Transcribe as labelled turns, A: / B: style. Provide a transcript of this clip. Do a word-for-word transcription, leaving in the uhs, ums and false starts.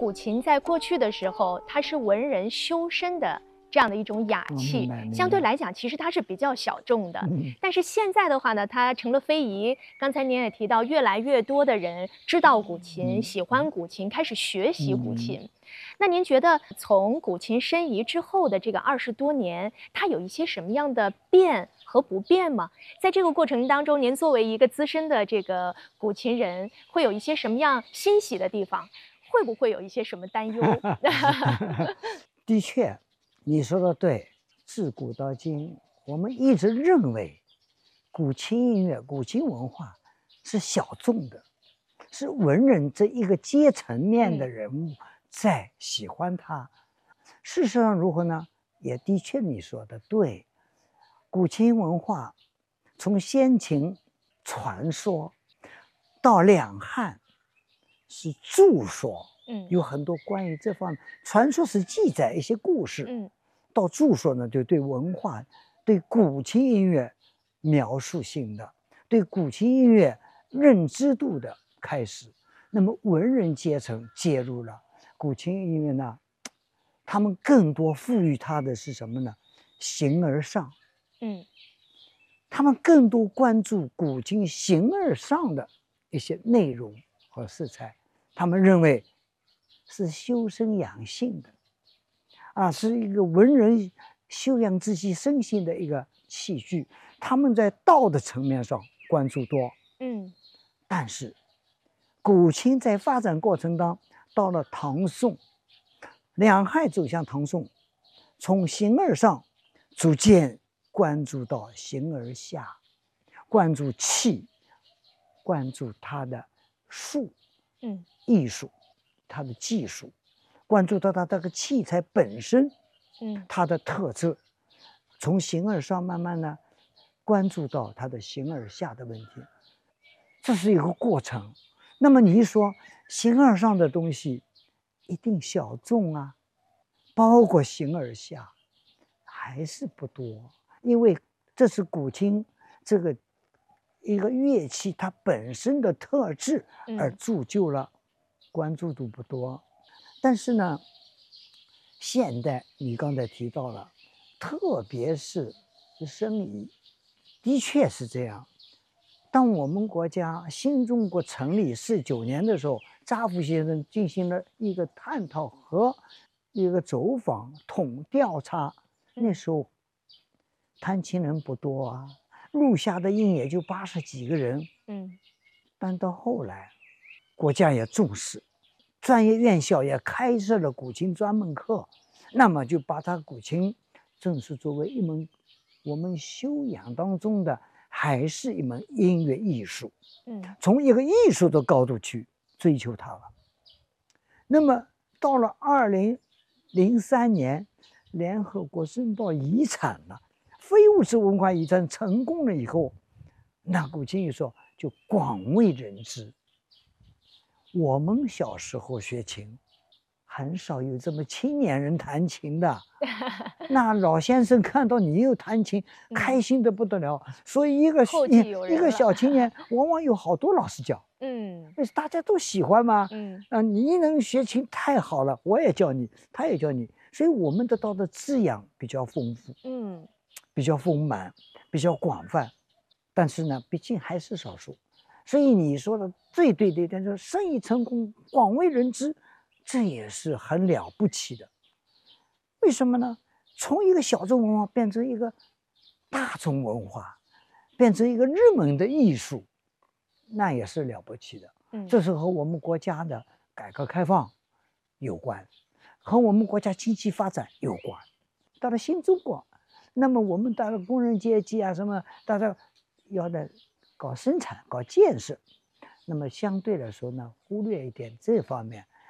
A: 古琴在过去的时候，它是文人修身的这样的一种雅器，相对来讲，其实它是比较小众的。
B: 嗯、
A: 但是现在的话呢，它成了非遗。刚才您也提到，越来越多的人知道古琴，
B: 嗯、
A: 喜欢古琴，开始学习古琴。
B: 嗯、
A: 那您觉得从古琴申遗之后的这个二十多年，它有一些什么样的变和不变吗？在这个过程当中，您作为一个资深的这个古琴人，会有一些什么样欣喜的地方？会不会有一些什么担忧？
B: 的确，你说的对。自古到今，我们一直认为古琴音乐、古琴文化是小众的，是文人这一个阶层面的人物在喜欢它。嗯、事实上如何呢？也的确你说的对。古琴文化从先秦传说到两汉是著说，
A: 嗯，
B: 有很多关于这方面传说是记载一些故事，
A: 嗯，
B: 到著说呢，就对文化、对古琴音乐描述性的，对古琴音乐认知度的开始。那么文人阶层介入了古琴音乐呢，他们更多赋予它的是什么呢？形而上，
A: 嗯，
B: 他们更多关注古琴形而上的一些内容和色彩。他们认为是修身养性的，啊，是一个文人修养自己身心的一个器具。他们在道的层面上关注多，
A: 嗯，
B: 但是古琴在发展过程当中，到了唐宋，两汉走向唐宋，从形而上逐渐关注到形而下，关注气，关注它的术，
A: 嗯，
B: 艺术，它的技术，关注到它这个器材本身，
A: 嗯，
B: 它的特质，从形而上慢慢呢关注到它的形而下的问题，这是一个过程。那么你一说形而上的东西一定小众啊，包括形而下还是不多，因为这是古琴这个一个乐器它本身的特质而铸就了，关注度不多。但是呢，现代你刚才提到了，特别是申遗，的确是这样。当我们国家新中国成立四九年的时候，查复先生进行了一个探讨和一个走访统调查，那时候弹琴人不多啊，录下的音也就八十几个人。
A: 嗯，
B: 但到后来，国家也重视，专业院校也开设了古琴专门课，那么就把它古琴正式作为一门我们修养当中的。还是一门音乐艺术，
A: 嗯，
B: 从一个艺术的高度去追求它了。那么到了二零零三年，联合国申报遗产了，非物质文化遗产成功了以后，那古琴艺术就广为人知。我们小时候学琴，很少有这么青年人弹琴的。那老先生看到你又弹琴，开心的不得了。嗯、所以一个一个小青年，往往有好多老师教。嗯，大家都喜欢嘛。嗯，啊，你能学琴太好了，我也教你，他也教你，所以我们得到的滋养比较丰富，嗯，比较丰满，比较广泛。但是呢，毕竟还是少数。所以你说的最对的一点就是生意成功，广为人知，这也是很了不起的。为什么呢？从一个小众文化变成一个大众文化，变成一个热门的艺术，那也是了不起的。嗯，这是和我们国家的改革开放有关，和我们国家经济发展有关。到了新中国，那么我们到了工人阶级啊，什么大家要的搞生产、搞建设，那么相对来说呢，忽略一点这方面，